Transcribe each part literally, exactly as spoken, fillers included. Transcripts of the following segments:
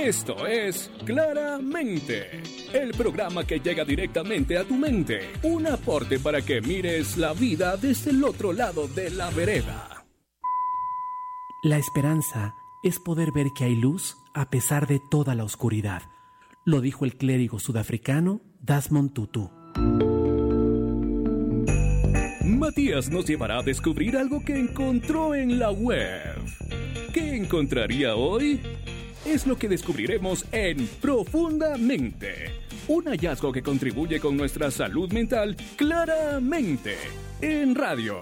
Esto es Claramente, el programa que llega directamente a tu mente. Un aporte para que mires la vida desde el otro lado de la vereda. La esperanza es poder ver que hay luz a pesar de toda la oscuridad. Lo dijo el clérigo sudafricano Desmond Tutu. Matías nos llevará a descubrir algo que encontró en la web. ¿Qué encontraría hoy? Es lo que descubriremos en Profundamente, un hallazgo que contribuye con nuestra salud mental claramente en radio.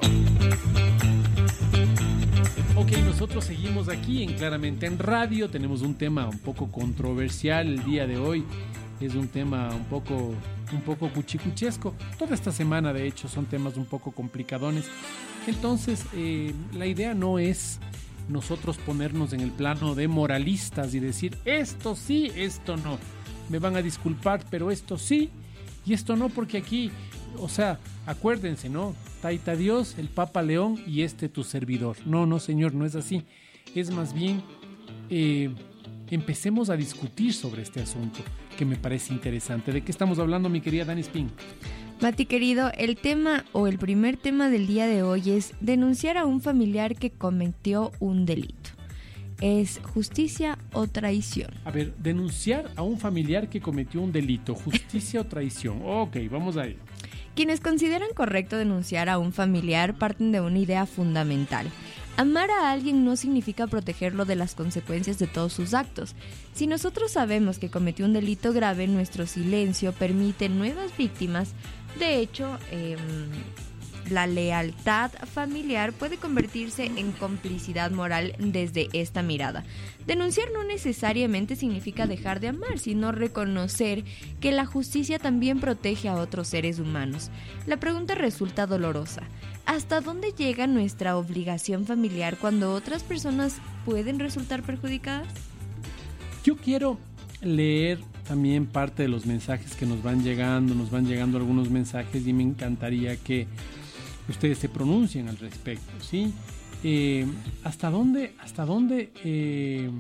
Ok, nosotros seguimos aquí en Claramente en Radio. Tenemos un tema un poco controversial el día de hoy. Es un tema un poco, un poco cuchicuchesco. Toda esta semana, de hecho, son temas un poco complicadones. Entonces, eh, la idea no es nosotros ponernos en el plano de moralistas y decir esto sí, esto no. Me van a disculpar, pero esto sí y esto no, porque aquí, o sea, acuérdense, ¿no? Taita Dios, el Papa León y este tu servidor. No, no, señor, no es así. Es más bien, eh, empecemos a discutir sobre este asunto que me parece interesante. ¿De qué estamos hablando, mi querida Dani Spin? Mati querido, el tema o el primer tema del día de hoy es denunciar a un familiar que cometió un delito. ¿Es justicia o traición? A ver, denunciar a un familiar que cometió un delito, justicia o traición. Ok, vamos a ello. Quienes consideran correcto denunciar a un familiar parten de una idea fundamental. Amar a alguien no significa protegerlo de las consecuencias de todos sus actos. Si nosotros sabemos que cometió un delito grave, nuestro silencio permite nuevas víctimas. De hecho, eh, la lealtad familiar puede convertirse en complicidad moral desde esta mirada. Denunciar no necesariamente significa dejar de amar, sino reconocer que la justicia también protege a otros seres humanos. La pregunta resulta dolorosa. ¿Hasta dónde llega nuestra obligación familiar cuando otras personas pueden resultar perjudicadas? Yo quiero leer también parte de los mensajes que nos van llegando, nos van llegando algunos mensajes y me encantaría que ustedes se pronuncien al respecto, ¿sí? Eh, ¿Hasta dónde, hasta dónde, eh,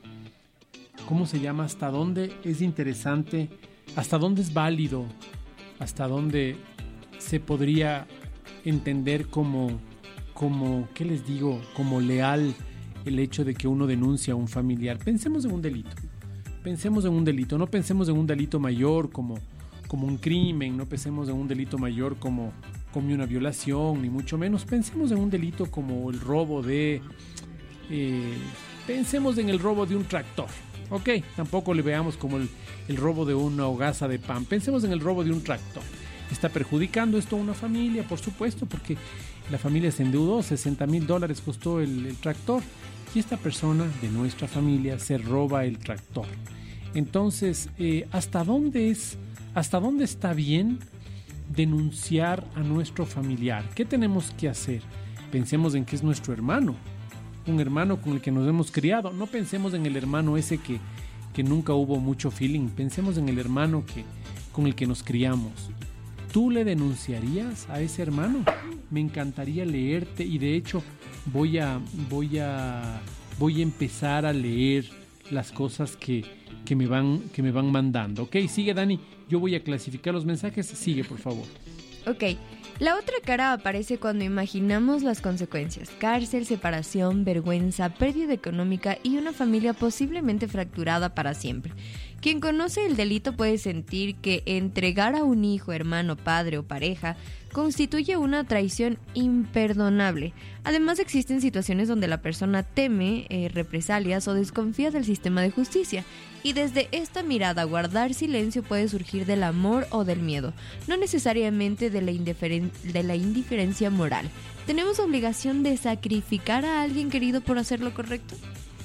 cómo se llama? ¿Hasta dónde es interesante? ¿Hasta dónde es válido? ¿Hasta dónde se podría entender como, como, ¿qué les digo? Como leal el hecho de que uno denuncia a un familiar. Pensemos en un delito. Pensemos en un delito, no pensemos en un delito mayor como, como un crimen, no pensemos en un delito mayor como, como una violación, ni mucho menos. Pensemos en un delito como el robo de... Eh, pensemos en el robo de un tractor, ¿ok? Tampoco le veamos como el, el robo de una hogaza de pan. Pensemos en el robo de un tractor. ¿Está perjudicando esto a una familia? Por supuesto, porque la familia se endeudó, sesenta mil dólares costó el, el tractor. Y esta persona de nuestra familia se roba el tractor. Entonces, eh, ¿hasta dónde es, hasta dónde está bien denunciar a nuestro familiar? ¿Qué tenemos que hacer? Pensemos en que es nuestro hermano, un hermano con el que nos hemos criado. No pensemos en el hermano ese que, que nunca hubo mucho feeling. Pensemos en el hermano que, con el que nos criamos. ¿Tú le denunciarías a ese hermano? Me encantaría leerte y de hecho voy a, voy a, voy a empezar a leer las cosas que, que, me van, que me van mandando. Ok, sigue Dani, yo voy a clasificar los mensajes, sigue por favor. Ok, la otra cara aparece cuando imaginamos las consecuencias: cárcel, separación, vergüenza, pérdida económica y una familia posiblemente fracturada para siempre. Quien conoce el delito puede sentir que entregar a un hijo, hermano, padre o pareja constituye una traición imperdonable. Además, existen situaciones donde la persona teme eh, represalias o desconfía del sistema de justicia. Y desde esta mirada, guardar silencio puede surgir del amor o del miedo, no necesariamente de la, indiferen- de la indiferencia moral. ¿Tenemos obligación de sacrificar a alguien querido por hacer lo correcto?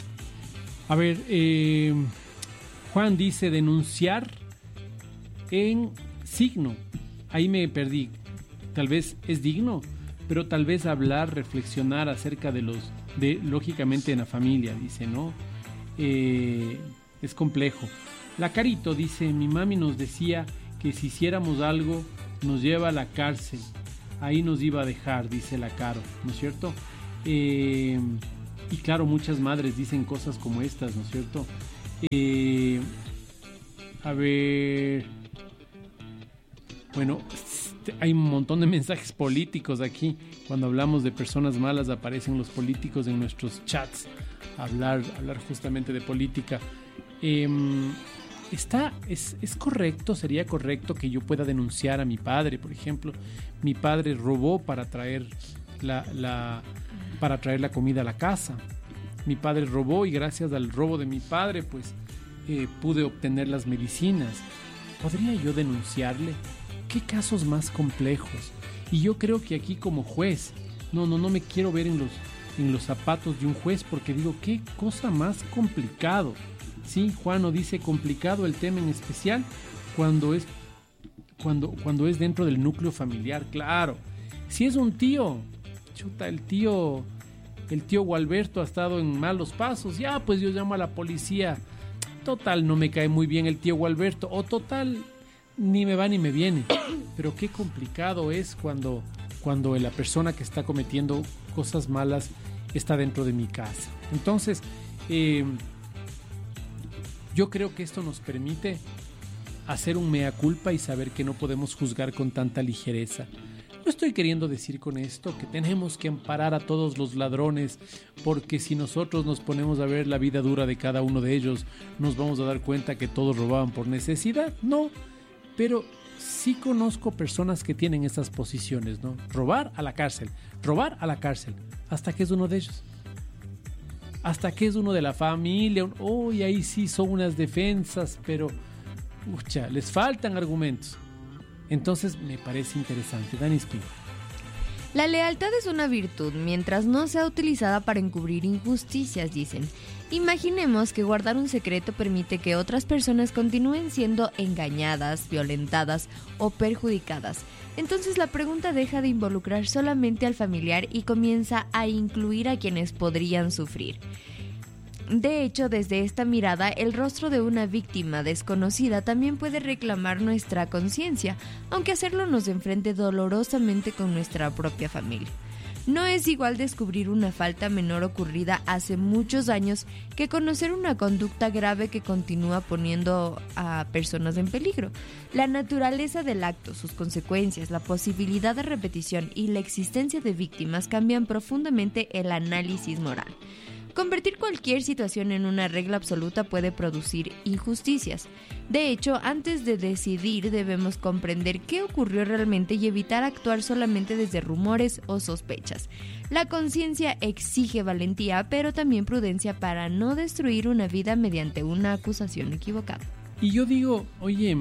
A ver, eh, Juan dice denunciar en signo. Ahí me perdí. Tal vez es digno, pero tal vez hablar, reflexionar acerca de los, de lógicamente en la familia, dice, ¿no? Eh, es complejo. La Carito dice, mi mami nos decía que si hiciéramos algo nos lleva a la cárcel, ahí nos iba a dejar, dice la Caro, ¿no es cierto? Eh, y claro, muchas madres dicen cosas como estas, ¿no es cierto? Eh, a ver, bueno, hay un montón de mensajes políticos aquí. Cuando hablamos de personas malas aparecen los políticos en nuestros chats a hablar, hablar justamente de política. Eh, está, es, es correcto, sería correcto que yo pueda denunciar a mi padre, por ejemplo. Mi padre robó para traer la, la, para traer la comida a la casa. Mi padre robó y gracias al robo de mi padre, pues eh, pude obtener las medicinas. ¿Podría yo denunciarle? ¿Qué casos más complejos? Y yo creo que aquí como juez, no, no, no me quiero ver en los, en los zapatos de un juez porque digo, qué cosa más complicado. Sí, Juano dice complicado el tema en especial cuando es, cuando, cuando es dentro del núcleo familiar, claro. Si es un tío, chuta, el tío, el tío Gualberto ha estado en malos pasos, ya pues yo llamo a la policía. Total, no me cae muy bien el tío Gualberto, o total, ni me va ni me viene. Pero qué complicado es cuando, cuando la persona que está cometiendo cosas malas está dentro de mi casa. Entonces, eh, yo creo que esto nos permite hacer un mea culpa y saber que no podemos juzgar con tanta ligereza. No estoy queriendo decir con esto que tenemos que amparar a todos los ladrones, porque si nosotros nos ponemos a ver la vida dura de cada uno de ellos, nos vamos a dar cuenta que todos robaban por necesidad. No, pero sí conozco personas que tienen esas posiciones, ¿no? Robar a la cárcel, robar a la cárcel, hasta que es uno de ellos. Hasta que es uno de la familia. Oh, y ahí sí son unas defensas, pero ucha, les faltan argumentos. Entonces me parece interesante. Dani Espino. La lealtad es una virtud mientras no sea utilizada para encubrir injusticias, dicen. Imaginemos que guardar un secreto permite que otras personas continúen siendo engañadas, violentadas o perjudicadas. Entonces la pregunta deja de involucrar solamente al familiar y comienza a incluir a quienes podrían sufrir. De hecho, desde esta mirada, el rostro de una víctima desconocida también puede reclamar nuestra conciencia, aunque hacerlo nos enfrente dolorosamente con nuestra propia familia. No es igual descubrir una falta menor ocurrida hace muchos años que conocer una conducta grave que continúa poniendo a personas en peligro. La naturaleza del acto, sus consecuencias, la posibilidad de repetición y la existencia de víctimas cambian profundamente el análisis moral. Convertir cualquier situación en una regla absoluta puede producir injusticias. De hecho, antes de decidir debemos comprender qué ocurrió realmente y evitar actuar solamente desde rumores o sospechas. La conciencia exige valentía, pero también prudencia para no destruir una vida mediante una acusación equivocada. Y yo digo, oye,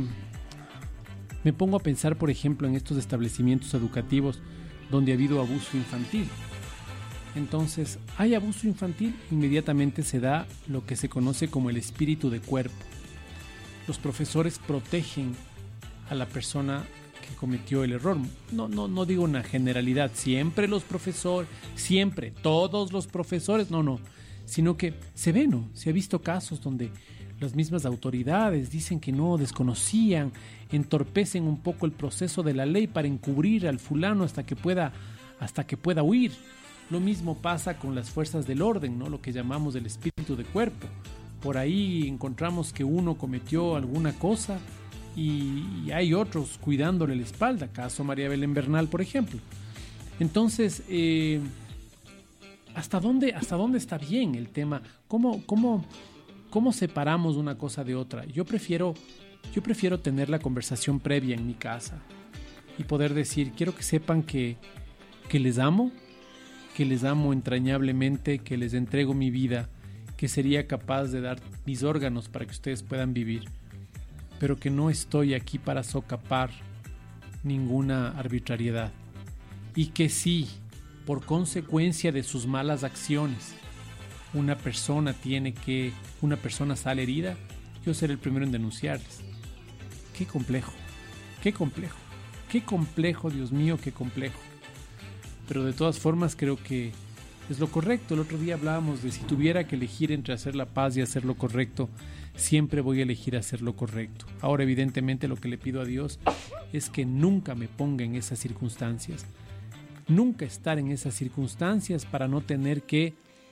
me pongo a pensar, por ejemplo, en estos establecimientos educativos donde ha habido abuso infantil. Entonces, hay abuso infantil, inmediatamente se da lo que se conoce como el espíritu de cuerpo. Los profesores protegen a la persona que cometió el error. No, no, no digo una generalidad, siempre los profesores, siempre, todos los profesores, no, no, sino que se ve, ¿no? Se ha visto casos donde las mismas autoridades dicen que no, desconocían, entorpecen un poco el proceso de la ley para encubrir al fulano hasta que pueda, hasta que pueda huir. Lo mismo pasa con las fuerzas del orden, ¿no? Lo que llamamos el espíritu de cuerpo. Por ahí encontramos que uno cometió alguna cosa y hay otros cuidándole la espalda, caso María Belén Bernal, por ejemplo. Entonces, eh, ¿hasta dónde, hasta dónde está bien el tema? ¿Cómo, cómo, cómo separamos una cosa de otra? Yo prefiero, yo prefiero tener la conversación previa en mi casa y poder decir, quiero que sepan que, que les amo, que les amo entrañablemente, que les entrego mi vida, que sería capaz de dar mis órganos para que ustedes puedan vivir, pero que no estoy aquí para socapar ninguna arbitrariedad. Y que si, por consecuencia de sus malas acciones, una persona tiene que, una persona sale herida, yo seré el primero en denunciarles. Qué complejo, qué complejo, qué complejo, Dios mío, qué complejo. Pero de todas formas creo que es lo correcto. El otro día hablábamos de si tuviera que elegir entre hacer la paz y hacer lo correcto, siempre voy a elegir hacer lo correcto. Ahora, evidentemente, lo que le pido a Dios es que nunca me ponga en esas circunstancias. Nunca estar en esas circunstancias para no tener que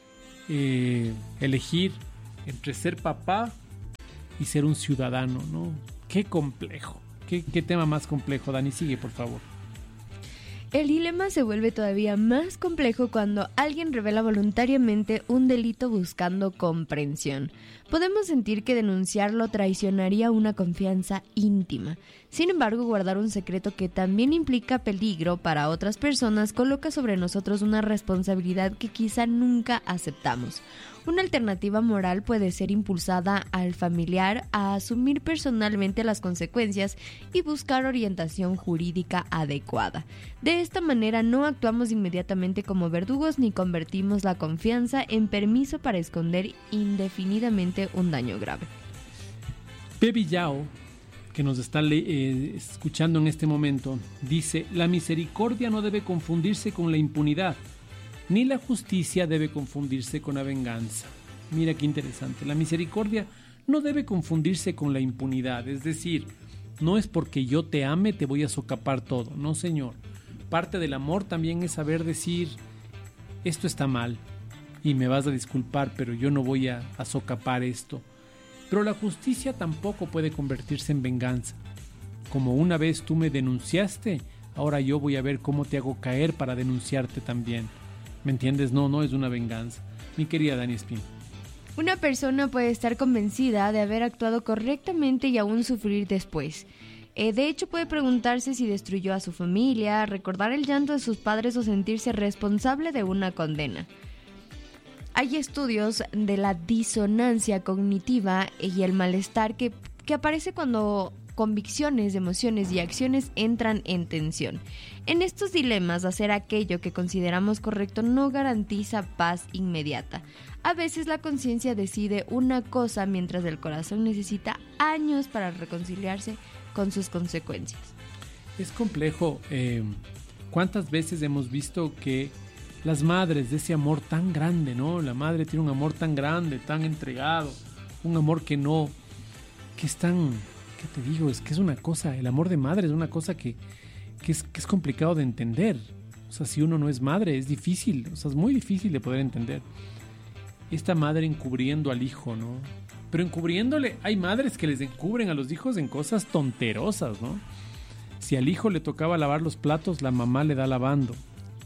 eh, elegir entre ser papá y ser un ciudadano, ¿no? Qué complejo, qué, qué tema más complejo. Dani, sigue, por favor. El dilema se vuelve todavía más complejo cuando alguien revela voluntariamente un delito buscando comprensión. Podemos sentir que denunciarlo traicionaría una confianza íntima. Sin embargo, guardar un secreto que también implica peligro para otras personas coloca sobre nosotros una responsabilidad que quizá nunca aceptamos. Una alternativa moral puede ser impulsada al familiar a asumir personalmente las consecuencias y buscar orientación jurídica adecuada. De esta manera no actuamos inmediatamente como verdugos ni convertimos la confianza en permiso para esconder indefinidamente un daño grave. Baby Yao, que nos está eh, escuchando en este momento, dice: la misericordia no debe confundirse con la impunidad, ni la justicia debe confundirse con la venganza. Mira qué interesante. La misericordia no debe confundirse con la impunidad. Es decir, no es porque yo te ame te voy a socapar todo. No, señor. Parte del amor también es saber decir: esto está mal y me vas a disculpar, pero yo no voy a, a socapar esto. Pero la justicia tampoco puede convertirse en venganza. Como una vez tú me denunciaste, ahora yo voy a ver cómo te hago caer para denunciarte también. ¿Me entiendes? No, no es una venganza. Mi querida Dani Espín. Una persona puede estar convencida de haber actuado correctamente y aún sufrir después. Eh, de hecho, puede preguntarse si destruyó a su familia, recordar el llanto de sus padres o sentirse responsable de una condena. Hay estudios de la disonancia cognitiva y el malestar que, que aparece cuando convicciones, emociones y acciones entran en tensión. En estos dilemas, hacer aquello que consideramos correcto no garantiza paz inmediata. A veces la conciencia decide una cosa mientras el corazón necesita años para reconciliarse con sus consecuencias. Es complejo. Eh, ¿Cuántas veces hemos visto que las madres de ese amor tan grande, ¿no? La madre tiene un amor tan grande, tan entregado, un amor que no, que es tan, ¿qué te digo? Es que es una cosa, el amor de madre es una cosa que, que, es, que es complicado de entender. O sea, si uno no es madre, es difícil, o sea, es muy difícil de poder entender. Esta madre encubriendo al hijo, ¿no? Pero encubriéndole, hay madres que les encubren a los hijos en cosas tonterosas, ¿no? Si al hijo le tocaba lavar los platos, la mamá le da lavando.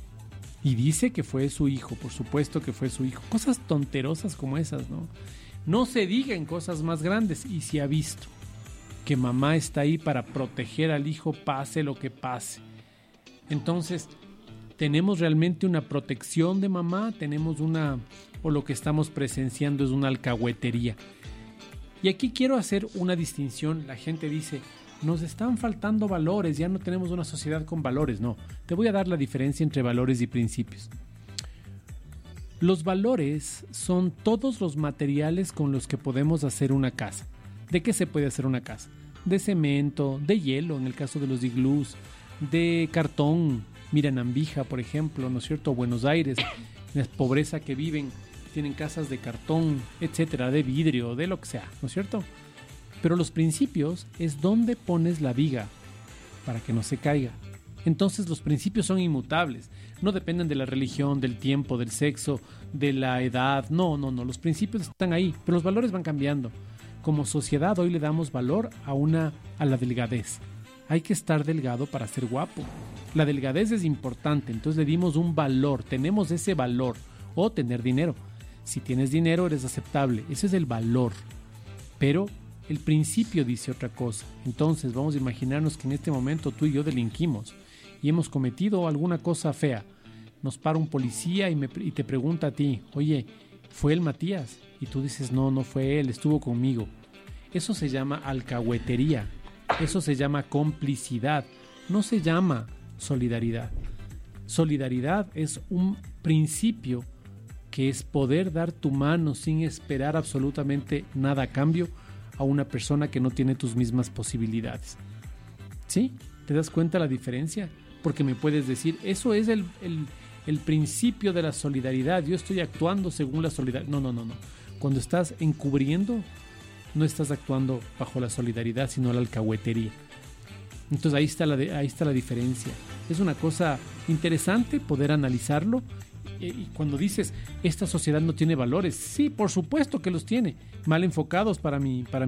Y dice que fue su hijo, por supuesto que fue su hijo. Cosas tonterosas como esas, ¿no? No se diga en cosas más grandes. Y si ha visto que mamá está ahí para proteger al hijo, pase lo que pase. Entonces, ¿tenemos realmente una protección de mamá? ¿Tenemos una... o lo que estamos presenciando es una alcahuetería? Y aquí quiero hacer una distinción. La gente dice: nos están faltando valores, ya no tenemos una sociedad con valores. No, te voy a dar la diferencia entre valores y principios. Los valores son todos los materiales con los que podemos hacer una casa. ¿De qué se puede hacer una casa? De cemento, de hielo, en el caso de los iglús, de cartón. Mira, en Ambija, por ejemplo, ¿no es cierto? Buenos Aires, la pobreza que viven, tienen casas de cartón, etcétera, de vidrio, de lo que sea, ¿no es cierto? Pero los principios es donde pones la viga para que no se caiga. Entonces los principios son inmutables, no dependen de la religión, del tiempo, del sexo, de la edad. No, no, no, los principios están ahí, pero los valores van cambiando. Como sociedad hoy le damos valor a una a la delgadez. Hay que estar delgado para ser guapo. La delgadez es importante, entonces le dimos un valor, tenemos ese valor. O tener dinero. Si tienes dinero eres aceptable, ese es el valor. Pero el principio dice otra cosa. Entonces vamos a imaginarnos que en este momento tú y yo delinquimos y hemos cometido alguna cosa fea. Nos para un policía y, me, y te pregunta a ti: oye, ¿fue el Matías? Y tú dices: no, no fue él, estuvo conmigo. Eso se llama alcahuetería. Eso se llama complicidad. No se llama solidaridad. Solidaridad es un principio que es poder dar tu mano sin esperar absolutamente nada a cambio a una persona que no tiene tus mismas posibilidades. ¿Sí? ¿Te das cuenta la diferencia? Porque me puedes decir: eso es el, el, el principio de la solidaridad, yo estoy actuando según la solidaridad. No, no, no, no. Cuando estás encubriendo, no estás actuando bajo la solidaridad, sino la alcahuetería. Entonces ahí está la, de, ahí está la diferencia. Es una cosa interesante poder analizarlo y cuando dices, esta sociedad no tiene valores, sí, por supuesto que los tiene, mal enfocados para mi, para